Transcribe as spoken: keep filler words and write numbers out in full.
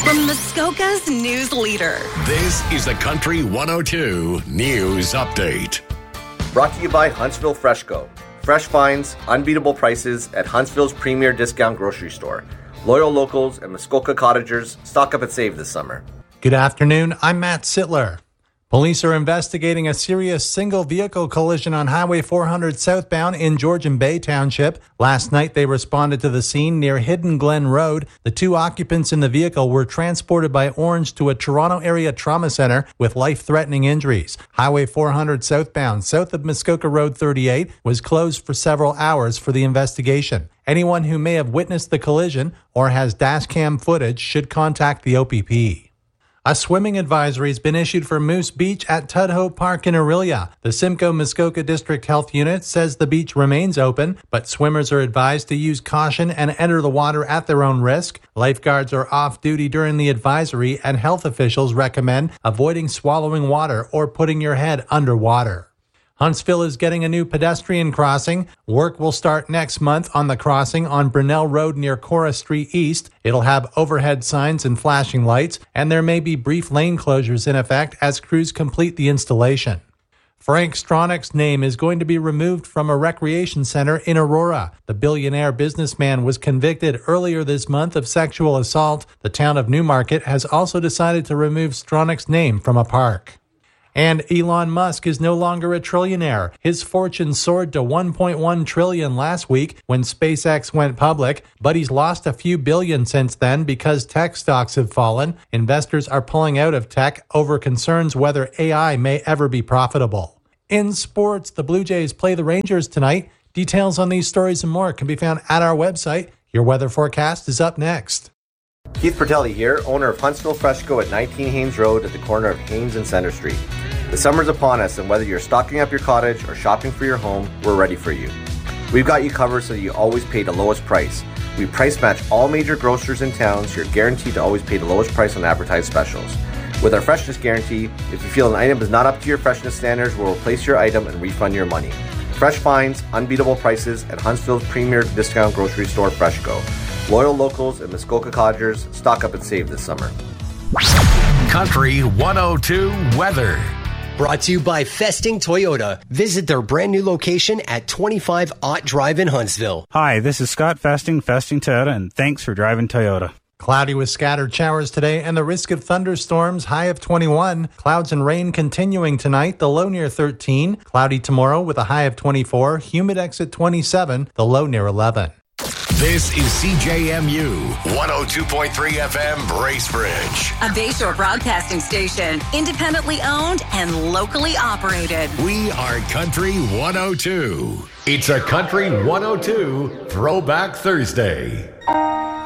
From Muskoka's news leader. This is the Country one oh two News Update. Brought to you by Huntsville Freshco. Fresh finds, unbeatable prices at Huntsville's premier discount grocery store. Loyal locals and Muskoka cottagers stock up and save this summer. Good afternoon, I'm Matt Sittler. Police are investigating a serious single-vehicle collision on Highway four hundred southbound in Georgian Bay Township. Last night, they responded to the scene near Hidden Glen Road. The two occupants in the vehicle were transported by Orange to a Toronto area trauma center with life-threatening injuries. Highway four hundred southbound, south of Muskoka Road thirty-eight, was closed for several hours for the investigation. Anyone who may have witnessed the collision or has dashcam footage should contact the O P P. A swimming advisory has been issued for Moose Beach at Tudhope Park in Orillia. The Simcoe Muskoka District Health Unit says the beach remains open, but swimmers are advised to use caution and enter the water at their own risk. Lifeguards are off duty during the advisory, and health officials recommend avoiding swallowing water or putting your head underwater. Huntsville is getting a new pedestrian crossing. Work will start next month on the crossing on Brunel Road near Cora Street East. It'll have overhead signs and flashing lights, and there may be brief lane closures in effect as crews complete the installation. Frank Stronach's name is going to be removed from a recreation center in Aurora. The billionaire businessman was convicted earlier this month of sexual assault. The town of Newmarket has also decided to remove Stronach's name from a park. And Elon Musk is no longer a trillionaire. His fortune soared to one point one trillion dollars last week when SpaceX went public, but he's lost a few billion since then because tech stocks have fallen. Investors are pulling out of tech over concerns whether A I may ever be profitable. In sports, the Blue Jays play the Rangers tonight. Details on these stories and more can be found at our website. Your weather forecast is up next. Keith Pertelli here, owner of Huntsville Freshco at nineteen Haynes Road at the corner of Haynes and Center Street. The summer's upon us, and whether you're stocking up your cottage or shopping for your home, we're ready for you. We've got you covered so you always pay the lowest price. We price match all major grocers in town, so you're guaranteed to always pay the lowest price on advertised specials. With our freshness guarantee, if you feel an item is not up to your freshness standards, we'll replace your item and refund your money. Fresh finds, unbeatable prices at Huntsville's premier discount grocery store, Freshco. Loyal locals and Muskoka cottagers stock up and save this summer. Country one oh two weather. Brought to you by Festing Toyota. Visit their brand new location at twenty-five Ott Drive in Huntsville. Hi, this is Scott Festing, Festing Toyota, and thanks for driving Toyota. Cloudy with scattered showers today and the risk of thunderstorms, high of twenty-one. Clouds and rain continuing tonight, the low near thirteen. Cloudy tomorrow with a high of twenty-four. Humid at twenty-seven, the low near eleven. This is C J M U one oh two point three F M Bracebridge. A Bayshore broadcasting station, independently owned and locally operated. We are Country one oh two. It's a Country one oh two Throwback Thursday.